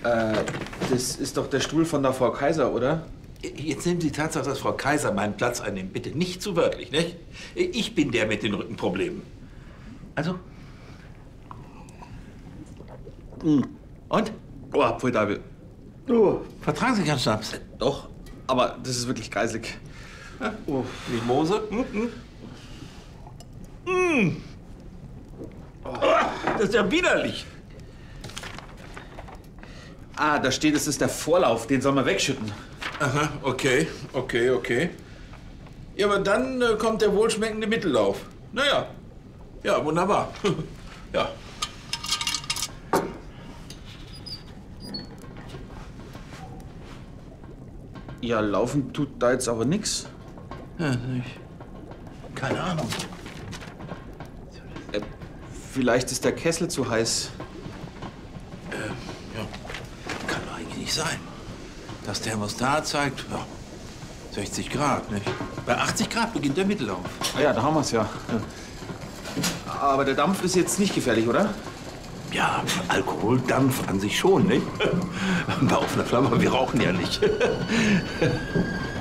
Das ist doch der Stuhl von der Frau Kaiser, oder? Jetzt nehmen Sie die Tatsache, dass Frau Kaiser meinen Platz einnimmt, bitte nicht zu wörtlich, nicht? Ich bin der mit den Rückenproblemen. Also? Und? Oh, pfui David. Vertragen Sie keinen Schnaps? Doch, aber das ist wirklich geisig. Oh. Mimose? Das ist ja widerlich. Ah, da steht, es ist der Vorlauf, den soll man wegschütten. Aha, okay. Ja, aber dann kommt der wohlschmeckende Mittellauf. Naja, ja, wunderbar. Ja. Ja, laufen tut da jetzt aber nix. Ja, nicht. Keine Ahnung. Vielleicht ist der Kessel zu heiß. Ja, kann doch eigentlich nicht sein. Das Thermostat zeigt, ja, 60 Grad, nicht? Bei 80 Grad beginnt der Mittellauf. Ah ja, da haben wir's ja. Aber der Dampf ist jetzt nicht gefährlich, oder? Ja, Alkoholdampf an sich schon, nicht? Bei offener Flamme, wir rauchen ja nicht.